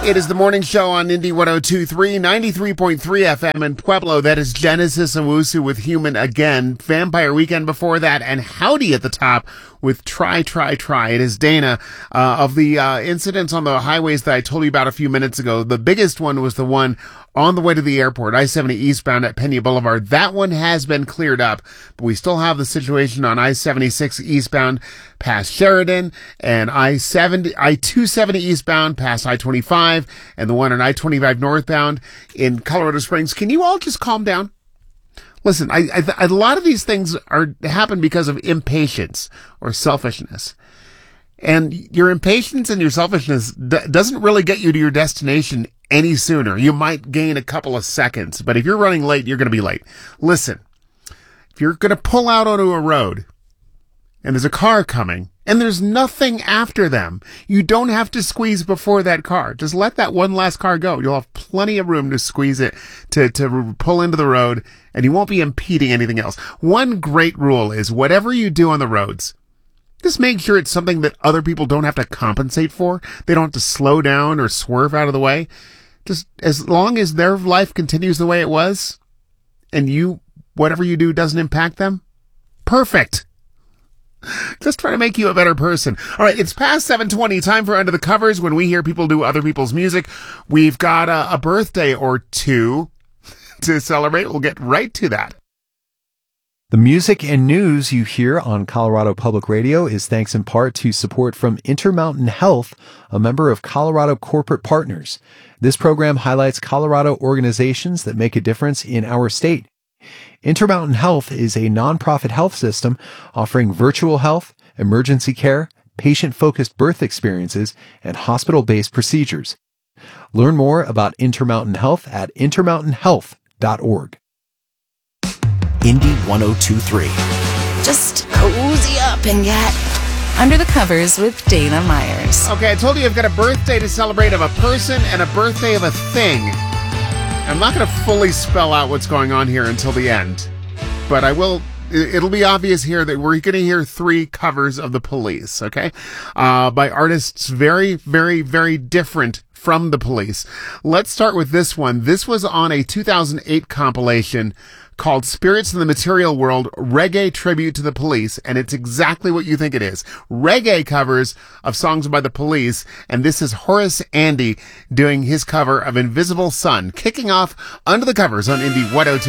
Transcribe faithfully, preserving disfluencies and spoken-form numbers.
It is the morning show on Indy one oh two point three, ninety-three point three F M in Pueblo. That is Genesis Owusu with Human Again. Vampire Weekend before that, and Howdy at the top with Try, Try, Try. It is Dana. Uh, of the uh, incidents on the highways that I told you about a few minutes ago, the biggest one was the one on the way to the airport, I seventy eastbound at Pena Boulevard. That one has been cleared up, but we still have the situation on I seventy-six eastbound past Sheridan, and I seventy, I two seventy eastbound past I twenty-five, and the one on I twenty-five northbound in Colorado Springs. Can you all just calm down? Listen, I, I, a lot of these things are happen because of impatience or selfishness. And your impatience and your selfishness d- doesn't really get you to your destination any sooner. You might gain a couple of seconds, but if you're running late, you're going to be late. Listen, if you're going to pull out onto a road and there's a car coming and there's nothing after them, you don't have to squeeze before that car. Just let that one last car go. You'll have plenty of room to squeeze it, to, to pull into the road, and you won't be impeding anything else. One great rule is whatever you do on the roads, just make sure it's something that other people don't have to compensate for. They don't have to slow down or swerve out of the way. Just as long as their life continues the way it was, and you, whatever you do doesn't impact them, perfect. Just trying to make you a better person. All right, it's past seven twenty. Time for Under the Covers. When we hear people do other people's music, we've got a, a birthday or two to celebrate. We'll get right to that. The music and news you hear on Colorado Public Radio is thanks in part to support from Intermountain Health, a member of Colorado Corporate Partners. This program highlights Colorado organizations that make a difference in our state. Intermountain Health is a nonprofit health system offering virtual health, emergency care, patient-focused birth experiences, and hospital-based procedures. Learn more about Intermountain Health at intermountain health dot org. Indy one oh two point three. Just cozy up and get under the covers with Dana Myers. Okay, I told you I've got a birthday to celebrate of a person and a birthday of a thing. I'm not going to fully spell out what's going on here until the end, but I will. It'll be obvious here that we're going to hear three covers of The Police, okay? Uh, by artists very, very, very different from The Police. Let's start with this one. This was on a two thousand eight compilation called Spirits in the Material World, Reggae Tribute to the Police, and it's exactly what you think it is. Reggae covers of songs by the Police, and this is Horace Andy doing his cover of Invisible Sun, kicking off Under the Covers on Indy one oh two.